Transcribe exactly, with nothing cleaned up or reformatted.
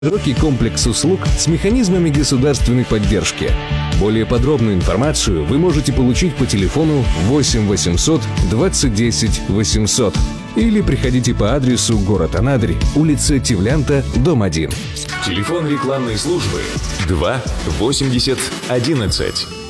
Широкий комплекс услуг с механизмами государственной поддержки. Более подробную информацию вы можете получить по телефону восемь восемьсот двадцать десять восемьсот или приходите по адресу город Анадырь, улица Тевлянта, дом один. Телефон рекламной службы два восемьдесят одиннадцать.